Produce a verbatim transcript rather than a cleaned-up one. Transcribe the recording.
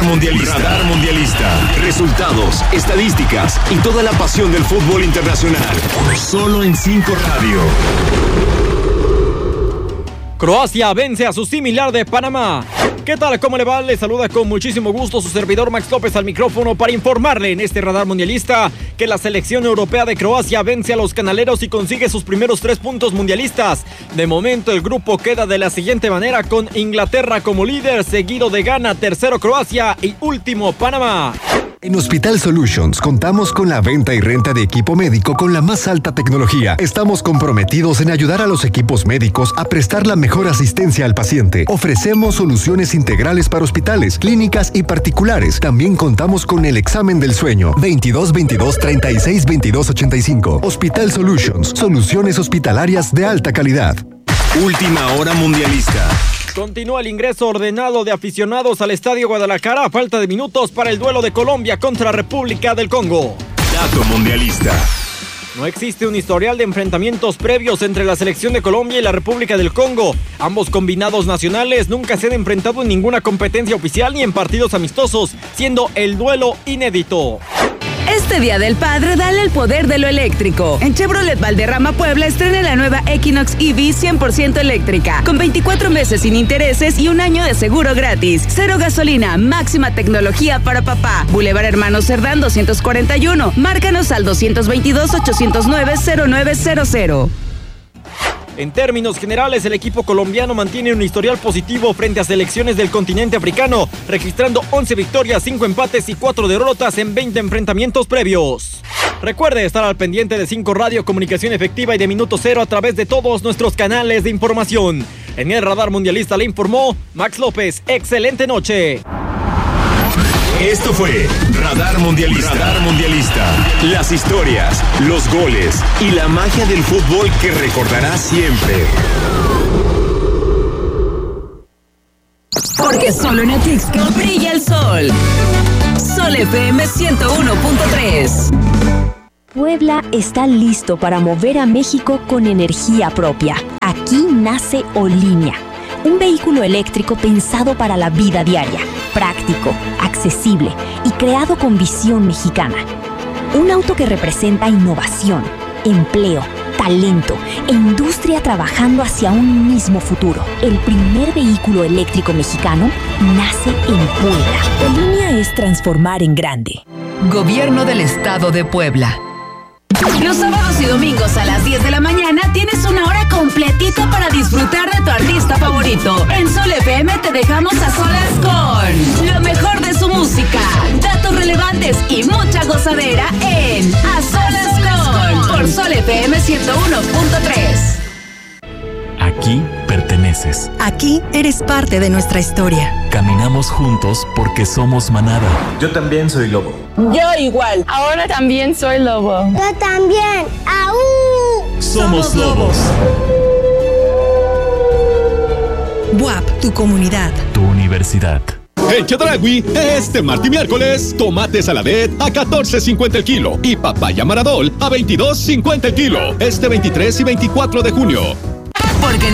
Mundialista. Radar Mundialista. Resultados, estadísticas y toda la pasión del fútbol internacional. Solo en cinco Radio. Croacia vence a su similar de Panamá. ¿Qué tal? ¿Cómo le va? Le saluda con muchísimo gusto su servidor Max López al micrófono para informarle en este Radar Mundialista que la selección europea de Croacia vence a los canaleros y consigue sus primeros tres puntos mundialistas. De momento el grupo queda de la siguiente manera, con Inglaterra como líder, seguido de Ghana, tercero Croacia y último Panamá. En Hospital Solutions contamos con la venta y renta de equipo médico con la más alta tecnología. Estamos comprometidos en ayudar a los equipos médicos a prestar la mejor asistencia al paciente. Ofrecemos soluciones integrales para hospitales, clínicas y particulares. También contamos con el examen del sueño. veintidós veintidós treinta y seis veintidós ochenta y cinco. Hospital Solutions, soluciones hospitalarias de alta calidad. Última hora mundialista. Continúa el ingreso ordenado de aficionados al Estadio Guadalajara a falta de minutos para el duelo de Colombia contra República del Congo. Dato mundialista. No existe un historial de enfrentamientos previos entre la selección de Colombia y la República del Congo. Ambos combinados nacionales nunca se han enfrentado en ninguna competencia oficial ni en partidos amistosos, siendo el duelo inédito. Este Día del Padre, dale el poder de lo eléctrico. En Chevrolet Valderrama Puebla estrena la nueva Equinox E V cien por ciento eléctrica, con veinticuatro meses sin intereses y un año de seguro gratis. Cero gasolina, máxima tecnología para papá. Boulevard Hermanos Cerdán doscientos cuarenta y uno. Márcanos al doscientos veintidós ochocientos nueve cero nueve cero cero. En términos generales, el equipo colombiano mantiene un historial positivo frente a selecciones del continente africano, registrando once victorias, cinco empates y cuatro derrotas en veinte enfrentamientos previos. Recuerde estar al pendiente de cinco Radio, comunicación efectiva y de Minuto Cero a través de todos nuestros canales de información. En el Radar Mundialista le informó Max López. Excelente noche. Esto fue Radar Mundialista. Radar Mundialista. Las historias, los goles y la magia del fútbol que recordarás siempre. Porque solo en Atixco brilla el sol. Sol F M ciento uno punto tres. Puebla está listo para mover a México con energía propia. Aquí nace Olinia, un vehículo eléctrico pensado para la vida diaria, práctico, accesible y creado con visión mexicana. Un auto que representa innovación, empleo, talento e industria trabajando hacia un mismo futuro. El primer vehículo eléctrico mexicano nace en Puebla. Olinia es transformar en grande. Gobierno del Estado de Puebla. Los sábados y domingos a las diez de la mañana tienes una hora completita para disfrutar de tu artista favorito. En Sol F M te dejamos a solas con lo mejor de su música, datos relevantes y mucha gozadera en A Solas Con por Sol F M ciento uno punto tres. Aquí perteneces. Aquí eres parte de nuestra historia. Caminamos juntos porque somos manada. Yo también soy lobo. Yo igual. Ahora también soy lobo. Yo también. ¡Aú! Somos lobos. B U A P, tu comunidad. Tu universidad. En Chedraui, este martes y miércoles, tomate saladet a catorce cincuenta el kilo y papaya maradol a veintidós cincuenta el kilo. Este veintitrés y veinticuatro de junio. Porque